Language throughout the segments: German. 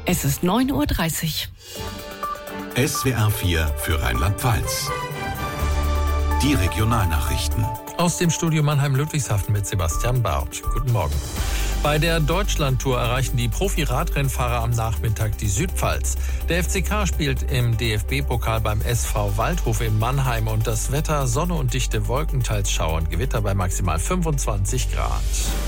Es ist 9:30 Uhr. SWR 4 für Rheinland-Pfalz. Die Regionalnachrichten. Aus dem Studio Mannheim-Ludwigshafen mit Sebastian Barth. Guten Morgen. Bei der Deutschlandtour erreichen die Profi-Radrennfahrer am Nachmittag die Südpfalz. Der FCK spielt im DFB-Pokal beim SV Waldhof in Mannheim und das Wetter Sonne und dichte Wolken, teils Schauer und Gewitter bei maximal 25 Grad.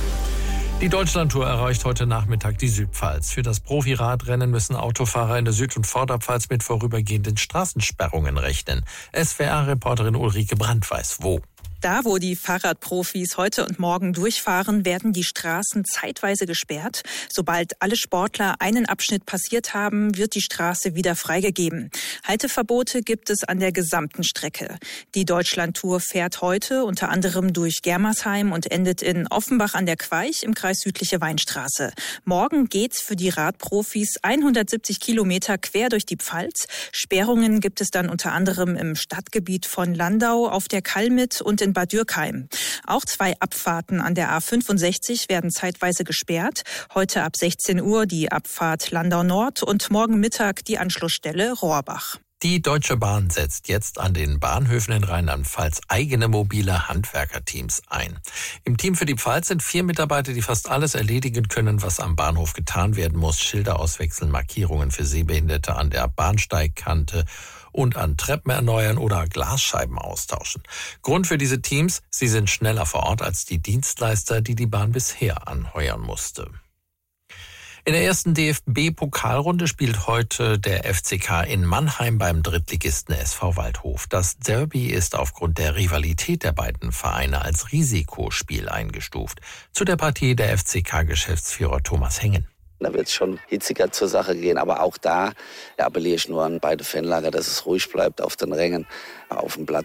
Die Deutschlandtour erreicht heute Nachmittag die Südpfalz. Für das Profi-Radrennen müssen Autofahrer in der Süd- und Vorderpfalz mit vorübergehenden Straßensperrungen rechnen. SWR-Reporterin Ulrike Brandt weiß wo. Da, wo die Fahrradprofis heute und morgen durchfahren, werden die Straßen zeitweise gesperrt. Sobald alle Sportler einen Abschnitt passiert haben, wird die Straße wieder freigegeben. Halteverbote gibt es an der gesamten Strecke. Die Deutschlandtour fährt heute unter anderem durch Germersheim und endet in Offenbach an der Queich im Kreis Südliche Weinstraße. Morgen geht's für die Radprofis 170 Kilometer quer durch die Pfalz. Sperrungen gibt es dann unter anderem im Stadtgebiet von Landau, auf der Kalmit und in Bad Dürkheim. Auch 2 Abfahrten an der A65 werden zeitweise gesperrt. Heute ab 16 Uhr die Abfahrt Landau Nord und morgen Mittag die Anschlussstelle Rohrbach. Die Deutsche Bahn setzt jetzt an den Bahnhöfen in Rheinland-Pfalz eigene mobile Handwerkerteams ein. Im Team für die Pfalz sind 4 Mitarbeiter, die fast alles erledigen können, was am Bahnhof getan werden muss. Schilder auswechseln, Markierungen für Sehbehinderte an der Bahnsteigkante und an Treppen erneuern oder Glasscheiben austauschen. Grund für diese Teams: sie sind schneller vor Ort als die Dienstleister, die die Bahn bisher anheuern musste. In der ersten DFB-Pokalrunde spielt heute der FCK in Mannheim beim Drittligisten SV Waldhof. Das Derby ist aufgrund der Rivalität der beiden Vereine als Risikospiel eingestuft. Zu der Partie der FCK-Geschäftsführer Thomas Hengen. Da wird es schon hitziger zur Sache gehen, aber auch da appelliere ich nur an beide Fanlager, dass es ruhig bleibt auf den Rängen. Auf dem Blatt